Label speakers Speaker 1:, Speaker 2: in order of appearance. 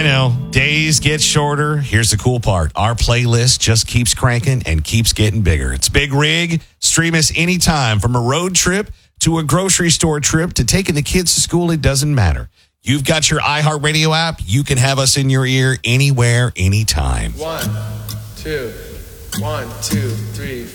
Speaker 1: I know, days get shorter. Here's the cool part. Our playlist just keeps cranking and keeps getting bigger. It's Big Rig. Stream us anytime, from a road trip to a grocery store trip to taking the kids to school. It doesn't matter. You've got your iHeartRadio app. You can have us in your ear anywhere, anytime.
Speaker 2: 1, 2, 1, 2, 3.